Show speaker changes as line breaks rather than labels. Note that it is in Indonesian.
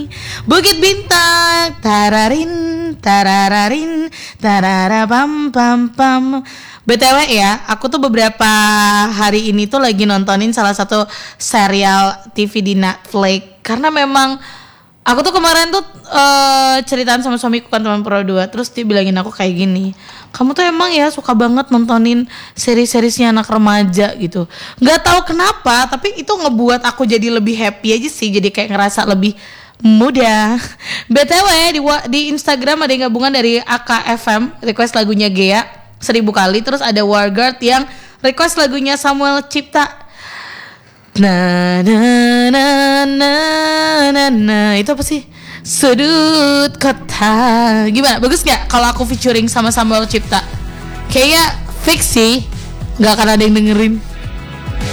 Bukit Bintang, tararin, tarararin, tararabam pam pam. BTW ya, aku tuh beberapa hari ini tuh lagi nontonin salah satu serial TV di Netflix. Karena memang aku tuh kemarin tuh ceritaan sama suamiku kan teman Pro 2. Terus dia bilangin aku kayak gini, kamu tuh emang ya suka banget nontonin seri-serisnya anak remaja gitu. Gak tahu kenapa, tapi itu ngebuat aku jadi lebih happy aja sih. Jadi kayak ngerasa lebih muda. BTW di Instagram ada yang gabungan dari AKFM request lagunya Gea 1000 kali. Terus ada Warguard yang request lagunya Samuel Cipta. Na na na na na na. Itu apa sih? Sudut kota. Gimana? Bagus gak kalau aku featuring sama Samuel Cipta? Kayaknya fix sih, gak akan ada yang dengerin.